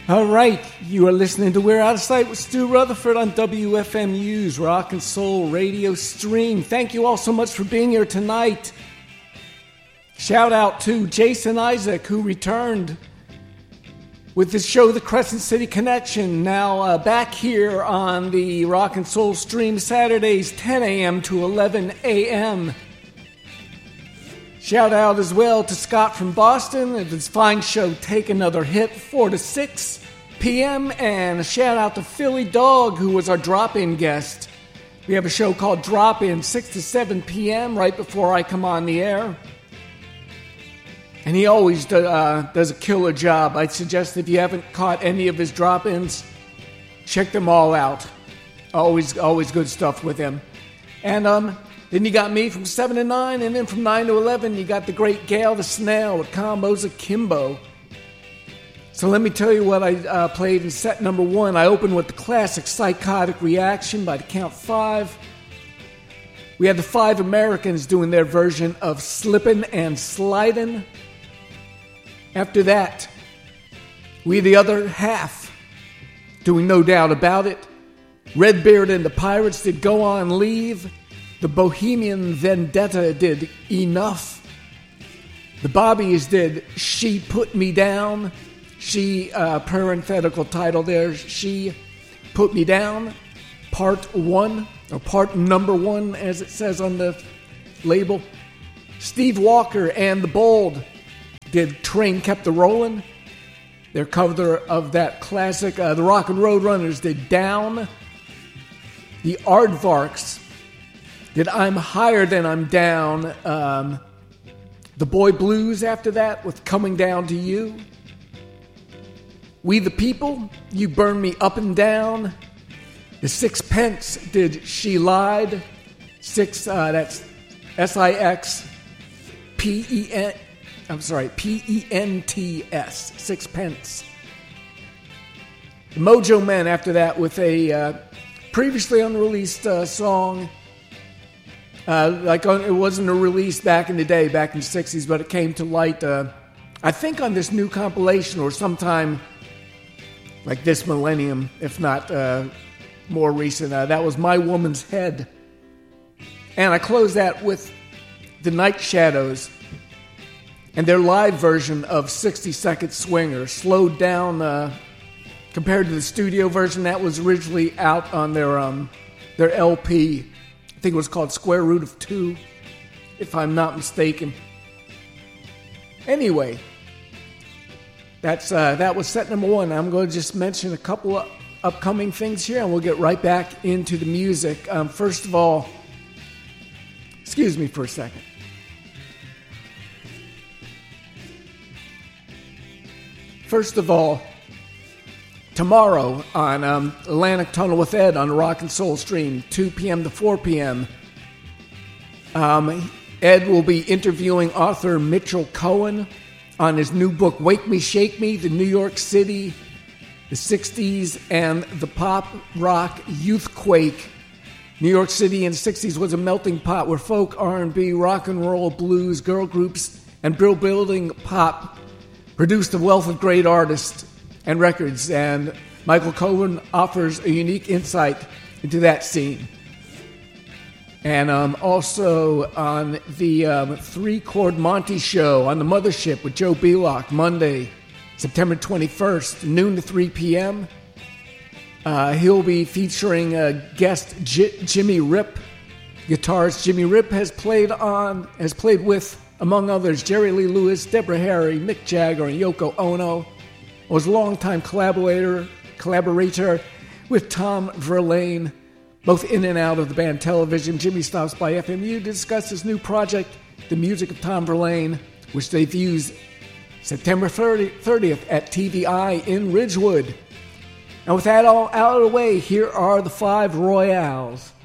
All right, you are listening to We're Out of Sight with Stu Rutherford on WFMU's Rock and Soul Radio Stream. Thank you all so much for being here tonight. Shout out to Jason Isaac, who returned with his show, The Crescent City Connection, now back here on the Rock and Soul Stream Saturdays, 10 a.m. to 11 a.m. Shout out as well to Scott from Boston and his fine show, Take Another Hit, 4 to 6 p.m. And a shout out to Philly Dog, who was our drop-in guest. We have a show called Drop-In, 6 to 7 p.m. right before I come on the air. And he always does a killer job. I'd suggest if you haven't caught any of his drop-ins, check them all out. Always good stuff with him. And then you got me from 7 to 9, and then from 9 to 11, you got the great Gail the Snail with Combos Akimbo. So let me tell you what I played in set number 1. I opened with the classic Psychotic Reaction by the Count 5. We had the Five Americans doing their version of Slippin' and Slidin'. After that, we the other half doing No Doubt About It. Redbeard and the Pirates did Go On Leave. The Bohemian Vendetta did Enough. The Bobbies did She Put Me Down. She, parenthetical title there, She Put Me Down, Part 1, or Part Number 1, as it says on the label. Steve Walker and the Bold did Train Kept a Rollin'. Their cover of that classic. The Rock and Road Runners did Down. The Aardvarks did I'm Higher Than I'm Down. The Boy Blues after that with Coming Down to You. We the People, You Burn Me Up and Down. The Sixpence did She Lied. That's P-E-N-T-S. Sixpence. The Mojo Men after that with a previously unreleased song. It wasn't a release back in the day, back in the 60s, but it came to light, I think on this new compilation or sometime like this millennium, if not more recent. That was My Woman's Head. And I closed that with the Night Shadows and their live version of 60 Second Swinger, slowed down compared to the studio version that was originally out on their LP. I think it was called Square Root of 2, if I'm not mistaken. Anyway, that was set number 1. I'm going to just mention a couple of upcoming things here, and we'll get right back into the music. First of all, excuse me for a second. First of all, tomorrow on Atlantic Tunnel with Ed on the Rock and Soul Stream, 2 p.m. to 4 p.m., Ed will be interviewing author Mitchell Cohen on his new book, Wake Me, Shake Me, The New York City, the 60s, and the Pop Rock Youthquake. New York City in the 60s was a melting pot where folk, R&B, rock and roll, blues, girl groups, and building pop produced a wealth of great artists and records, and Michael Cohen offers a unique insight into that scene. And also on the 3 Chord Monty Show on the Mothership with Joe Belock, Monday, September 21st, noon to 3 p.m. He'll be featuring guest Jimmy Rip. Guitars Jimmy Rip has played with, among others, Jerry Lee Lewis, Deborah Harry, Mick Jagger, and Yoko Ono. Was a longtime collaborator with Tom Verlaine, both in and out of the band Television. Jimmy stops by FMU to discuss his new project, The Music of Tom Verlaine, which they've used September 30th at TVI in Ridgewood. And with that all out of the way, here are the 5 Royales.